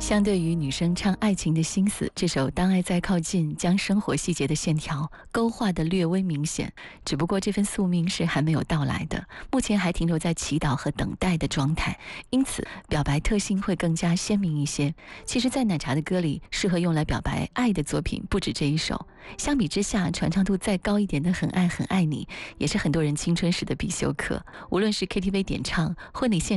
相对于女生唱爱情的心思，这首《当爱在靠近》将生活细节的线条勾画得略微明显，只不过这份宿命是还没有到来的，目前还停留在祈祷和等待的状态，因此表白特性会更加鲜明一些。其实在奶茶的歌里，适合用来表白爱的作品不止这一首，相比之下传唱度再高一点的很爱很爱你也是很多人青春时的必修课，无论是 KTV 点唱、婚礼现